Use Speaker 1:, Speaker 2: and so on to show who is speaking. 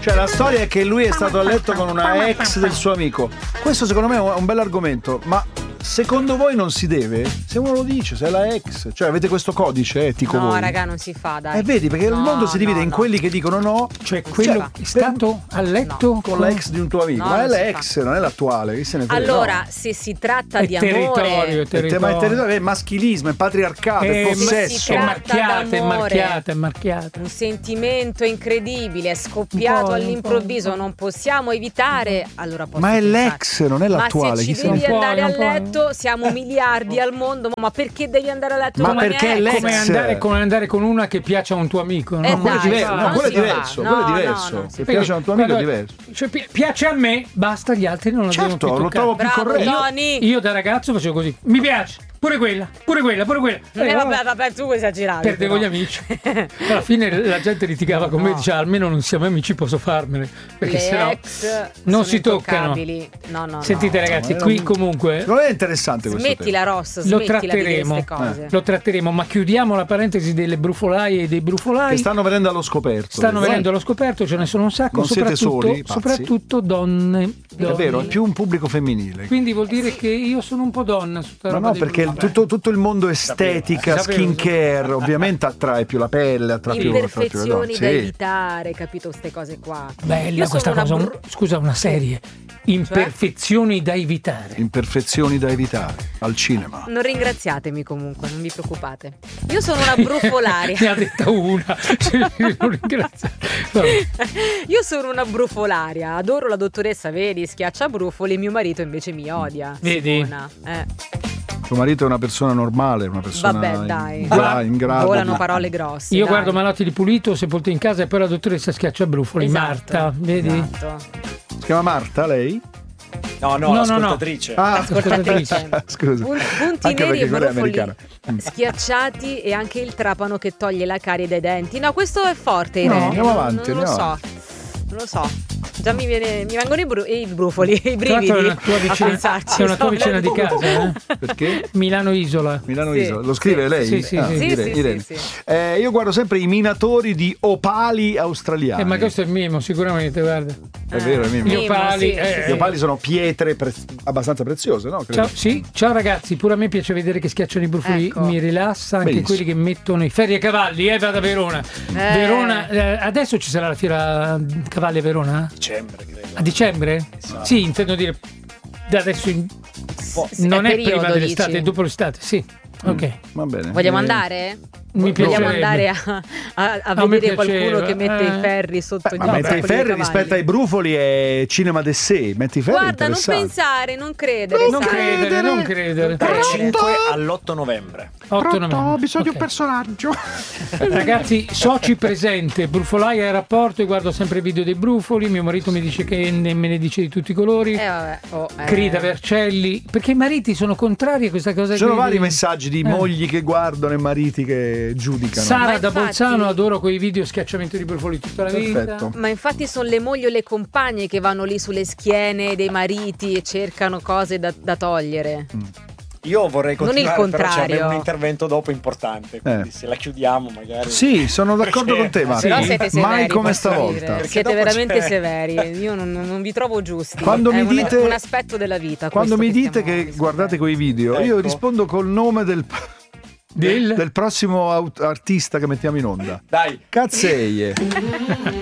Speaker 1: Cioè la storia è che lui è stato a letto con una ex del suo amico. Questo secondo me è un bell'argomento, ma secondo voi non si deve? Se uno lo dice, se è la ex, cioè avete questo codice etico
Speaker 2: No,
Speaker 1: voi?
Speaker 2: raga, non si fa, dai.
Speaker 1: Vedi, perché il mondo si divide in quelli che dicono no,
Speaker 3: cioè quello è stato a letto
Speaker 1: con l'ex di un tuo amico,
Speaker 2: No,
Speaker 1: ma è
Speaker 2: non si
Speaker 1: l'ex, non è l'attuale. Chi se ne frega?
Speaker 2: Allora,
Speaker 1: No.
Speaker 2: se si tratta
Speaker 3: è
Speaker 2: di
Speaker 3: territorio,
Speaker 2: amore,
Speaker 1: Ma è territorio, è maschilismo, è patriarcato, è possesso.
Speaker 2: tratta
Speaker 3: è
Speaker 2: d'amore.
Speaker 3: marchiata.
Speaker 2: un sentimento incredibile è scoppiato all'improvviso, non possiamo evitare, allora posso
Speaker 1: Ma è
Speaker 2: pensare.
Speaker 1: l'ex, non è l'attuale.
Speaker 2: Ma se
Speaker 1: chi
Speaker 2: ci
Speaker 1: se ne
Speaker 2: devi
Speaker 1: frega?
Speaker 2: andare a
Speaker 3: non puoi.
Speaker 2: letto, siamo miliardi al mondo, ma perché devi andare a letto
Speaker 1: Ma
Speaker 2: con la mia
Speaker 1: perché
Speaker 2: ex?
Speaker 1: l'ex?
Speaker 3: Come andare con una che piace a un tuo amico, no?
Speaker 1: Quello è
Speaker 2: dai,
Speaker 1: diverso,
Speaker 2: non
Speaker 1: quello è
Speaker 2: si fa.
Speaker 1: diverso,
Speaker 2: No,
Speaker 1: quello è
Speaker 2: no,
Speaker 1: diverso.
Speaker 2: non si
Speaker 1: Se
Speaker 2: fa.
Speaker 1: piace a un tuo amico è
Speaker 3: Guarda,
Speaker 1: diverso.
Speaker 3: cioè, piace a me, basta, gli altri non lo devono
Speaker 1: Certo,
Speaker 3: più
Speaker 1: lo
Speaker 3: toccare.
Speaker 1: trovo più
Speaker 2: Bravo,
Speaker 1: corretto.
Speaker 2: Tony.
Speaker 3: Io da ragazzo facevo così, mi piace, pure quella.
Speaker 2: Vabbè, tu vuoi esagerare.
Speaker 3: Perdevo
Speaker 2: però.
Speaker 3: gli amici. Alla fine la gente litigava con me e diceva almeno non siamo amici, posso farmene. Perché
Speaker 2: Le
Speaker 3: sennò
Speaker 2: ex
Speaker 3: non
Speaker 2: sono
Speaker 3: si toccano.
Speaker 2: intoccabili. No.
Speaker 3: Sentite ragazzi, qui comunque
Speaker 1: Secondo me è interessante questo
Speaker 2: Smettila,
Speaker 1: tema.
Speaker 2: Ross,
Speaker 3: lo
Speaker 2: smettila di dire
Speaker 3: tratteremo,
Speaker 2: queste cose.
Speaker 3: lo tratteremo, ma chiudiamo la parentesi delle brufolaie e dei brufolai.
Speaker 1: Che stanno venendo allo scoperto.
Speaker 3: Stanno venendo allo scoperto, ce ne sono un sacco,
Speaker 1: Non siete soli, pazzi.
Speaker 3: soprattutto donne.
Speaker 1: È vero, è più un pubblico femminile.
Speaker 3: Quindi vuol dire che io sono un po' donna su sta roba
Speaker 1: No,
Speaker 3: dei
Speaker 1: perché
Speaker 3: brufoli.
Speaker 1: tutto il mondo estetica,
Speaker 3: Sapevo.
Speaker 1: skincare, ovviamente attrae più la pelle, attrae più
Speaker 2: Imperfezioni da
Speaker 1: Sì.
Speaker 2: evitare, capito? Queste cose qua.
Speaker 3: Bella
Speaker 2: Io
Speaker 3: questa
Speaker 2: sono
Speaker 3: cosa,
Speaker 2: una
Speaker 3: scusa, una serie. Imperfezioni da evitare.
Speaker 1: Imperfezioni da evitare al cinema.
Speaker 2: Non ringraziatemi comunque, non vi preoccupate. Io sono una brufolaria.
Speaker 3: Ne ha detta una. Non ringrazio. Vabbè.
Speaker 2: Io sono una brufolaria. Adoro la dottoressa, vedi, schiaccia brufoli. Mio marito invece mi odia.
Speaker 3: Vedi?
Speaker 2: Simona.
Speaker 1: Tuo marito è una persona normale, una persona
Speaker 2: Vabbè, dai.
Speaker 1: in grado
Speaker 2: Volano
Speaker 1: di...
Speaker 2: parole grosse.
Speaker 3: Io
Speaker 2: dai.
Speaker 3: guardo malati di pulito sepolto in casa e poi la dottoressa schiaccia brufoli.
Speaker 2: Esatto,
Speaker 3: Marta, vedi?
Speaker 2: esatto.
Speaker 1: Si chiama Marta, lei?
Speaker 4: No, l'ascoltatrice.
Speaker 2: Ascoltatrice.
Speaker 1: Scusa.
Speaker 2: Punti
Speaker 1: Anche
Speaker 2: neri
Speaker 1: perché
Speaker 2: e
Speaker 1: quella è
Speaker 2: brufoli
Speaker 1: americana.
Speaker 2: schiacciati e anche il trapano che toglie la carie dai denti. No, questo è forte,
Speaker 1: No,
Speaker 2: Irene.
Speaker 1: andiamo avanti,
Speaker 2: Non lo
Speaker 1: andiamo
Speaker 2: so. Non lo so. Già mi vengono i brufoli, i
Speaker 3: Tra
Speaker 2: brividi.
Speaker 3: l'altro è una tua
Speaker 2: a
Speaker 3: vicina,
Speaker 2: pensarci.
Speaker 3: è una tua
Speaker 2: Sto
Speaker 3: vicina di
Speaker 2: vedendo.
Speaker 3: casa, eh?
Speaker 1: Perché?
Speaker 3: Milano Isola.
Speaker 1: Milano
Speaker 2: Sì.
Speaker 1: Isola. Lo scrive lei?
Speaker 3: Sì, sì, sì.
Speaker 2: Sì,
Speaker 1: Irene.
Speaker 2: sì.
Speaker 1: Io guardo sempre i minatori di opali australiani.
Speaker 3: Ma questo è il mimo, sicuramente, guarda.
Speaker 1: È vero, è mimo.
Speaker 3: Gli
Speaker 2: Mimo,
Speaker 3: opali.
Speaker 2: sì,
Speaker 1: Gli opali sono pietre abbastanza preziose, no? Credo.
Speaker 3: Ciao ragazzi, pure a me piace vedere che schiacciano i brufoli,
Speaker 2: Ecco.
Speaker 3: mi rilassa, anche
Speaker 1: Benissimo.
Speaker 3: quelli che mettono i ferri a cavalli, vado a Verona. Verona, adesso ci sarà la fiera cavalli a Verona?
Speaker 4: Dicembre, credo.
Speaker 3: A dicembre? Sì, intendo dire da adesso in... non è
Speaker 2: periodo,
Speaker 3: prima dell'estate,
Speaker 2: dici?
Speaker 3: è dopo l'estate, sì. Ok.
Speaker 1: Va bene.
Speaker 2: Vogliamo andare?
Speaker 3: Mi
Speaker 2: Vogliamo
Speaker 3: piacerebbe.
Speaker 2: andare a
Speaker 3: No, mi
Speaker 2: vedere qualcuno
Speaker 3: piaceva,
Speaker 2: che mette i ferri sotto
Speaker 1: Ma
Speaker 2: gli
Speaker 1: mette i
Speaker 2: occhi
Speaker 1: ferri
Speaker 2: dei
Speaker 1: rispetto ai
Speaker 2: cavalli?
Speaker 1: brufoli è cinema de sé. Metti i ferri
Speaker 2: Guarda, non
Speaker 1: interessante.
Speaker 2: pensare, non credere.
Speaker 3: Non
Speaker 2: sai?
Speaker 3: credere.
Speaker 4: Dal 5 all'8 novembre.
Speaker 3: 8 novembre.
Speaker 1: bisogno di un
Speaker 3: Ok.
Speaker 1: personaggio.
Speaker 3: Ragazzi, soci presente, brufolaia in rapporto, io guardo sempre i video dei brufoli, mio marito mi dice che me ne dice di tutti i colori.
Speaker 2: Vabbè.
Speaker 3: Crida Vercelli, perché i mariti sono contrari a questa cosa.
Speaker 1: Ci sono
Speaker 3: qui.
Speaker 1: vari messaggi di mogli che guardano e mariti che giudicano.
Speaker 3: Sara
Speaker 2: Ma
Speaker 3: da
Speaker 2: infatti-
Speaker 3: Bolzano, adoro quei video schiacciamento di brufoli tutta la vita.
Speaker 1: Perfetto.
Speaker 2: Ma infatti sono le mogli o le compagne che vanno lì sulle schiene dei mariti e cercano cose da togliere.
Speaker 4: Io vorrei
Speaker 2: Non il
Speaker 4: continuare, però
Speaker 2: contrario.
Speaker 4: c'è un intervento dopo importante, quindi se la chiudiamo magari.
Speaker 1: Sì, sono d'accordo
Speaker 4: Perché-
Speaker 1: con te, Marco.
Speaker 2: Però siete severi,
Speaker 1: Mai come
Speaker 2: posso
Speaker 1: stavolta.
Speaker 2: dire.
Speaker 4: Perché
Speaker 2: Siete
Speaker 4: dopo
Speaker 2: veramente
Speaker 4: c'è-
Speaker 2: severi. Io non vi trovo giusti.
Speaker 1: Quando
Speaker 2: È
Speaker 1: mi dite-
Speaker 2: un aspetto della vita.
Speaker 1: Quando
Speaker 2: questo
Speaker 1: mi dite
Speaker 2: stiamo
Speaker 1: che guardate quei video, io
Speaker 4: Ecco.
Speaker 1: rispondo col nome del prossimo artista che mettiamo in onda.
Speaker 4: Dai.
Speaker 1: Cazzeie.